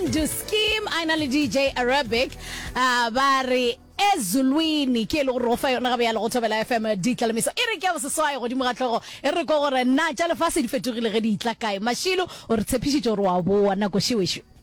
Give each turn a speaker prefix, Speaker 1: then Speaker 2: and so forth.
Speaker 1: Do Scheme aina le DJ Arabic bari ezulwini ke lo rofa yona ga bjalo go tobela FM ditlalemeso e re ke ba seswae go di mogatlogo e re go gore na tša lefase di fetogile ge di itla kae mashilo o re tshepišitše gore wa boa nako šiwešo